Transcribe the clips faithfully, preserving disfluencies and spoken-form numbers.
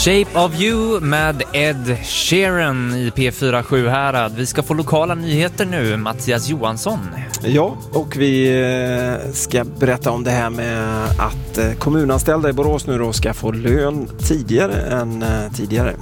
Shape of You med Ed Sheeran i P fyra sju Härad. Vi ska få lokala nyheter nu, Mattias Johansson. Ja, och vi ska berätta om det här med att kommunanställda i Borås nu då ska få lön tidigare än tidigare.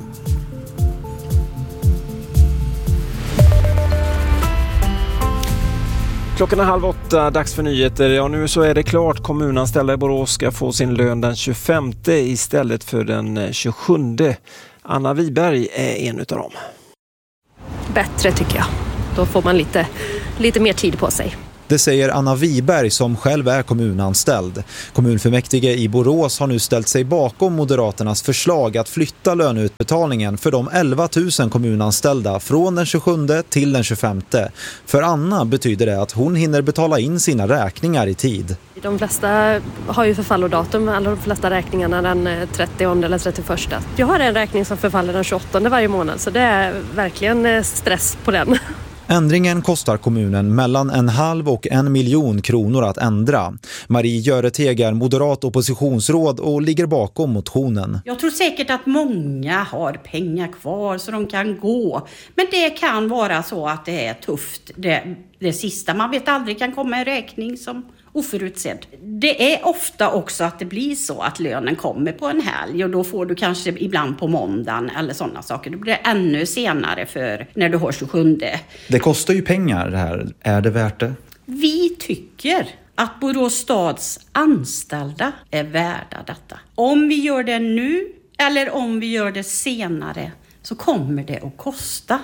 Klockan är halv åtta, dags för nyheter. Ja, nu så är det klart. Kommunanställda i Borås ska få sin lön den tjugofemte istället för den tjugosjunde. Anna Wiberg är en utav dem. Bättre tycker jag. Då får man lite, lite mer tid på sig. Det säger Anna Wiberg som själv är kommunanställd. Kommunfullmäktige i Borås har nu ställt sig bakom Moderaternas förslag att flytta löneutbetalningen för de elva tusen kommunanställda från den tjugosjunde till den tjugofemte. För Anna betyder det att hon hinner betala in sina räkningar i tid. De flesta har ju förfallodatum, alla de flesta räkningarna den trettionde eller trettioförsta. Jag har en räkning som förfaller den tjugoåttonde varje månad, så det är verkligen stress på den. Ändringen kostar kommunen mellan en halv och en miljon kronor att ändra. Marie Göreteg är moderat oppositionsråd och ligger bakom motionen. Jag tror säkert att många har pengar kvar så de kan gå. Men det kan vara så att det är tufft. Det, det sista, man vet aldrig, kan komma en räkning som oförutsedd. Det är ofta också att det blir så att lönen kommer på en helg och då får du kanske ibland på måndagen eller sådana saker. Det blir ännu senare för när du har tjugosjunde. Det kostar ju pengar det här. Är det värt det? Vi tycker att Borås stads anställda är värda detta. Om vi gör det nu eller om vi gör det senare så kommer det att kosta.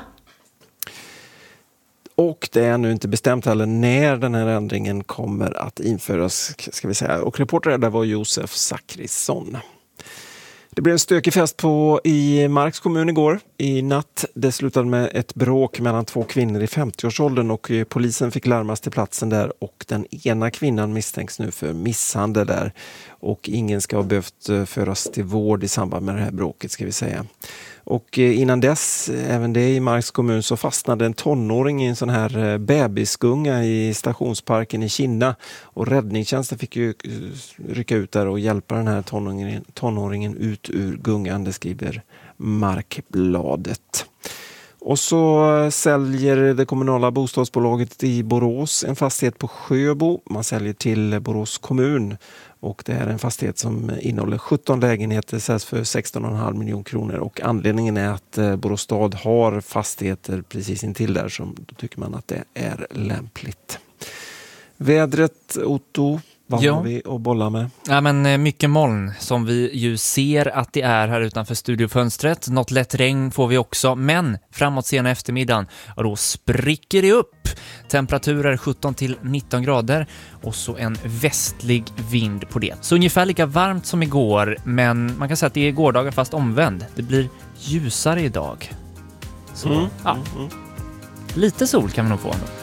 Och det är nu inte bestämt heller när den här ändringen kommer att införas, ska vi säga. Och reporter där var Josef Zachrisson. Det blev en stökig fest på i Marks kommun igår i natt. Det slutade med ett bråk mellan två kvinnor i femtioårsåldern och polisen fick larmas till platsen där och den ena kvinnan misstänks nu för misshandel där och ingen ska ha behövt föras till vård i samband med det här bråket, ska vi säga. Och innan dess, även det i Marks kommun, så fastnade en tonåring i en sån här bebisgunga i stationsparken i Kinna. Och räddningstjänsten fick ju rycka ut där och hjälpa den här tonåringen, tonåringen ut ur gungan, det skriver Markbladet. Och så säljer det kommunala bostadsbolaget i Borås en fastighet på Sjöbo. Man säljer till Borås kommun. Och det är en fastighet som innehåller sjutton lägenheter, säljs för sexton komma fem miljoner kronor. Och anledningen är att Borås stad har fastigheter precis intill där, så då tycker man att det är lämpligt. Vädret, Otto, vad ja. har vi att bolla med? Ja, men mycket moln som vi ju ser att det är här utanför studiofönstret. Något lätt regn får vi också, men framåt sena eftermiddagen och då spricker det upp. Temperaturer sjutton till nitton grader och så en västlig vind på det. Så ungefär lika varmt som igår, men man kan säga att det är gårdagen fast omvänd. Det blir ljusare idag. Så, mm, ja. mm, mm. Lite sol kan man nog få ändå.